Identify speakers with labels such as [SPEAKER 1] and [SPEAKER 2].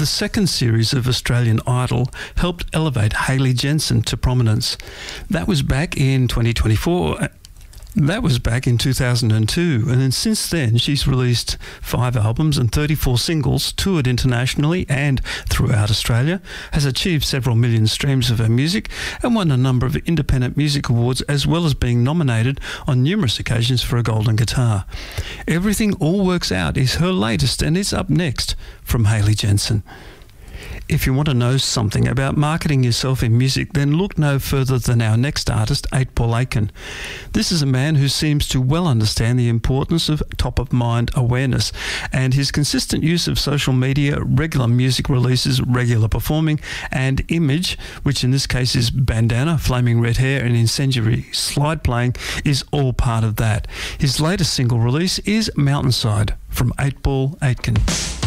[SPEAKER 1] the second series of Australian Idol helped elevate Hayley Jensen to prominence. That was back in 2024. That was back in 2002, and then since then she's released 5 albums and 34 singles, toured internationally and throughout Australia, has achieved several million streams of her music and won a number of independent music awards, as well as being nominated on numerous occasions for a Golden Guitar. Everything All Works Out is her latest, and it's up next from Hayley Jensen. If you want to know something about marketing yourself in music, then look no further than our next artist, 8 Ball Aitken. This is a man who seems to well understand the importance of top-of-mind awareness, and his consistent use of social media, regular music releases, regular performing, and image, which in this case is bandana, flaming red hair, and incendiary slide playing, is all part of that. His latest single release is Mountainside from 8 Ball Aitken.